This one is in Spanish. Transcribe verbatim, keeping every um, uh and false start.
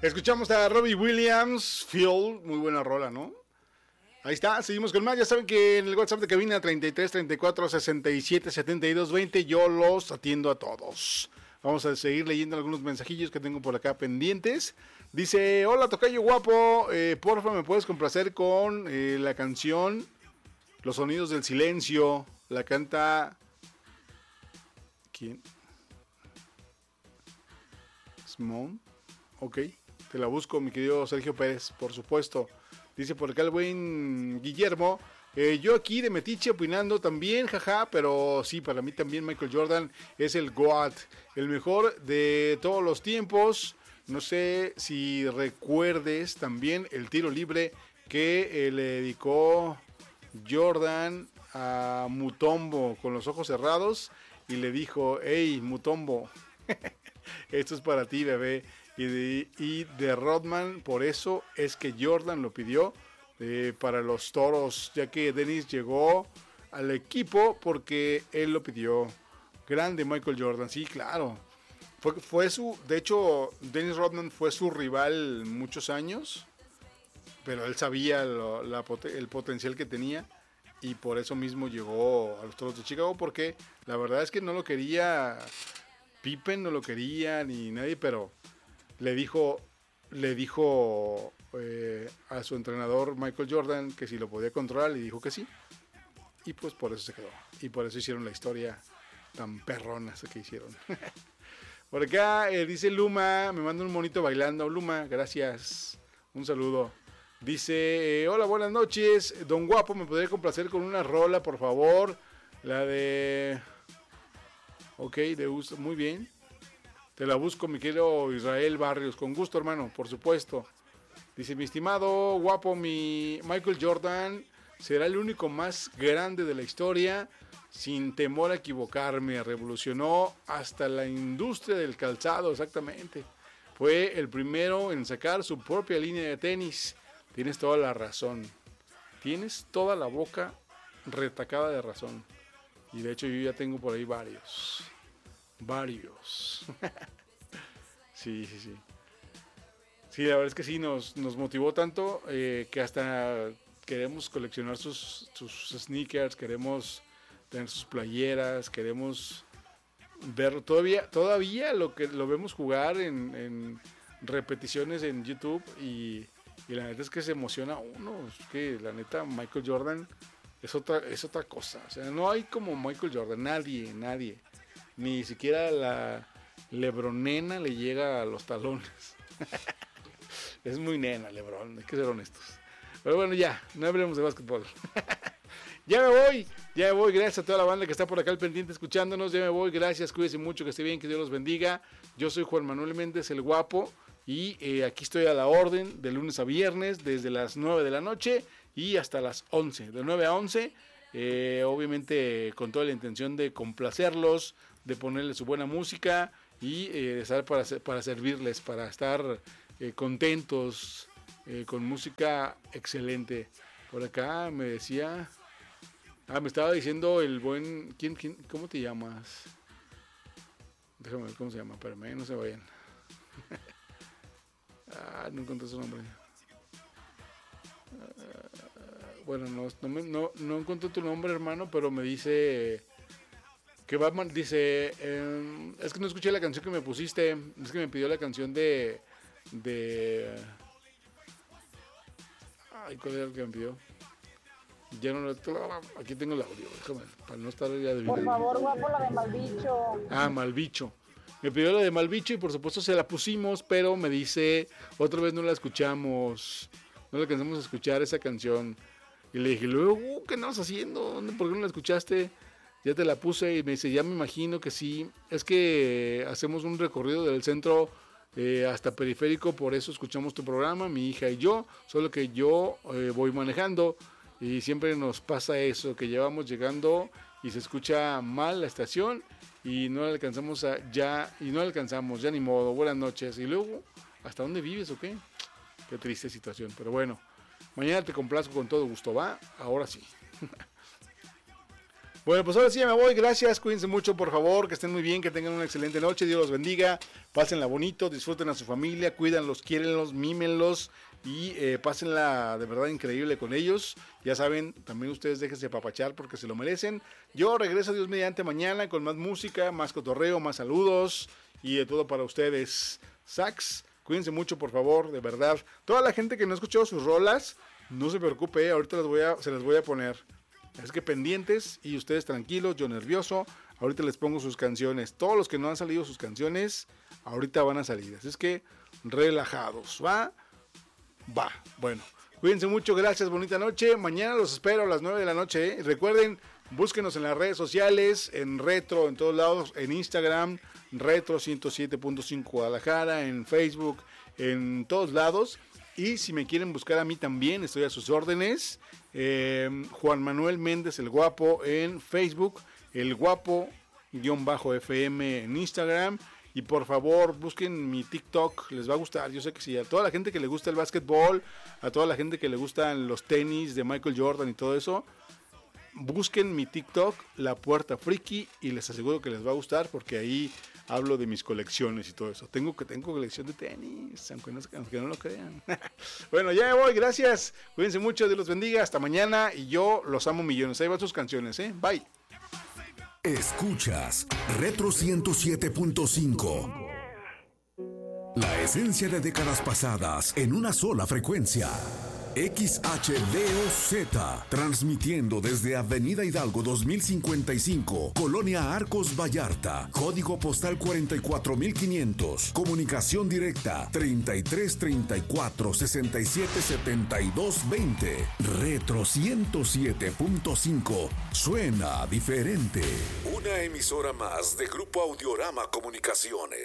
Escuchamos a Robbie Williams, Phil, muy buena rola, ¿no? Ahí está, seguimos con más. Ya saben que en el WhatsApp de cabina treinta y tres, treinta y cuatro, sesenta y siete, setenta y dos, veinte, yo los atiendo a todos. Vamos a seguir leyendo algunos mensajillos que tengo por acá pendientes. Dice, hola tocayo guapo, eh, porfa me puedes complacer con eh, la canción Los Sonidos del Silencio. La canta... ¿Quién? Smon. Ok, te la busco, mi querido Sergio Pérez, por supuesto. Dice por acá el buen Guillermo, eh, yo aquí de metiche opinando también, jaja, pero sí, para mí también Michael Jordan es el GOAT, el mejor de todos los tiempos. No sé si recuerdes también el tiro libre que eh, le dedicó Jordan a Mutombo con los ojos cerrados y le dijo, hey Mutombo, esto es para ti, bebé. Y de, y de Rodman, por eso es que Jordan lo pidió eh, para los Toros, ya que Dennis llegó al equipo porque él lo pidió. Grande Michael Jordan, sí, claro. Fue, fue su, de hecho, Dennis Rodman fue su rival muchos años, pero él sabía lo, la, el potencial que tenía y por eso mismo llegó a los Toros de Chicago, porque la verdad es que no lo quería Pippen, no lo quería ni nadie, pero le dijo, le dijo eh, a su entrenador Michael Jordan que si lo podía controlar, y dijo que sí. Y pues por eso se quedó. Y por eso hicieron la historia tan perrona que hicieron. Por acá eh, dice Luma, me manda un monito bailando. Luma, gracias. Un saludo. Dice, eh, hola, buenas noches. Don Guapo, ¿me podría complacer con una rola, por favor? La de... Ok, de uso. Muy bien. Te la busco, mi querido Israel Barrios. Con gusto, hermano, por supuesto. Dice, mi estimado guapo, mi Michael Jordan será el único más grande de la historia, sin temor a equivocarme. Revolucionó hasta la industria del calzado, exactamente. Fue el primero en sacar su propia línea de tenis. Tienes toda la razón. Tienes toda la boca retacada de razón. Y de hecho yo ya tengo por ahí varios. Varios. Sí, sí, sí. Sí, la verdad es que sí, nos, nos motivó tanto eh, que hasta queremos coleccionar sus, sus sneakers, queremos tener sus playeras, queremos ver todavía, todavía lo que lo vemos jugar en, en repeticiones en YouTube y, y la neta es que se emociona uno. Es que la neta Michael Jordan es otra, es otra cosa. O sea, no hay como Michael Jordan, nadie, nadie. Ni siquiera la Lebronena le llega a los talones. Es muy nena Lebron, hay que ser honestos. Pero bueno, ya, no hablemos de básquetbol. Ya me voy, ya me voy, gracias a toda la banda que está por acá al pendiente escuchándonos. Ya me voy, gracias, cuídense mucho, que esté bien, que Dios los bendiga. Yo soy Juan Manuel Méndez, el guapo, y eh, aquí estoy a la orden de lunes a viernes, desde las nueve de la noche y hasta las once, de nueve a once. Eh, obviamente con toda la intención de complacerlos, de ponerles su buena música y eh, estar para, para servirles, para estar eh, contentos, eh, con música excelente. Por acá me decía, ah, me estaba diciendo el buen, ¿quién, quién, cómo te llamas? Déjame ver cómo se llama, espérame, no se vayan. Ah, no encontré su nombre. Uh, bueno, no, no, me, no, no encontré tu nombre, hermano, pero me dice que va, dice, eh, es que no escuché la canción que me pusiste, es que me pidió la canción de, de, ay, ¿cuál era el que me pidió? Ya no, aquí tengo el audio, déjame, para no estar ya de Por favor, guapo, la de Malbicho. Ah, Malbicho. Me pidió la de Malbicho y por supuesto se la pusimos, pero me dice, otra vez no la escuchamos, no la alcanzamos a escuchar esa canción. Y le dije, luego, ¿qué andabas haciendo? ¿Por qué no la escuchaste? Ya te la puse y me dice, ya me imagino que sí. Es que hacemos un recorrido del centro eh, hasta Periférico, por eso escuchamos tu programa, mi hija y yo, solo que yo eh, voy manejando y siempre nos pasa eso, que llevamos llegando y se escucha mal la estación y no alcanzamos a, ya, y no alcanzamos, ya ni modo, buenas noches. Y luego, ¿hasta dónde vives o qué? Qué triste situación, pero bueno, mañana te complazco con todo gusto, ¿va? Ahora sí. Bueno, pues ahora sí ya me voy, gracias, cuídense mucho por favor, que estén muy bien, que tengan una excelente noche, Dios los bendiga, pásenla bonito, disfruten a su familia, cuídanlos, quiérenlos, mímenlos y eh, pásenla de verdad increíble con ellos. Ya saben, también ustedes déjense papachar porque se lo merecen. Yo regreso Dios mediante mañana con más música, más cotorreo, más saludos y de todo para ustedes. Sax, cuídense mucho por favor, de verdad. Toda la gente que no ha escuchado sus rolas, no se preocupe, ahorita las voy a, se las voy a poner. Es que pendientes y ustedes tranquilos, yo nervioso. Ahorita les pongo sus canciones. Todos los que no han salido sus canciones, ahorita van a salir. Así es que relajados, ¿va? Va. Bueno, cuídense mucho, gracias, bonita noche. Mañana los espero a las nueve de la noche. ¿eh? Recuerden, búsquenos en las redes sociales, en Retro, en todos lados, en Instagram, Retro ciento siete punto cinco Guadalajara, en Facebook, en todos lados. Y si me quieren buscar a mí también, estoy a sus órdenes. Eh, Juan Manuel Méndez el Guapo en Facebook, el Guapo-F M en Instagram. Y por favor, busquen mi TikTok, les va a gustar. Yo sé que sí, a toda la gente que le gusta el básquetbol, a toda la gente que le gustan los tenis de Michael Jordan y todo eso, busquen mi TikTok, La Puerta Friki, y les aseguro que les va a gustar porque ahí hablo de mis colecciones y todo eso. Tengo que tengo colección de tenis, aunque no, aunque no lo crean. Bueno, ya me voy, gracias. Cuídense mucho, Dios los bendiga. Hasta mañana y yo los amo millones. Ahí van sus canciones, ¿eh? Bye. Escuchas Retro ciento siete punto cinco. La esencia de décadas pasadas en una sola frecuencia. X H D O Z, transmitiendo desde Avenida Hidalgo dos mil cincuenta y cinco, Colonia Arcos Vallarta, código postal cuarenta y cuatro mil quinientos, comunicación directa treinta y tres treinta y cuatro sesenta y siete setenta y dos veinte. Retro ciento siete punto cinco, suena diferente. Una emisora más de Grupo Audiorama Comunicaciones.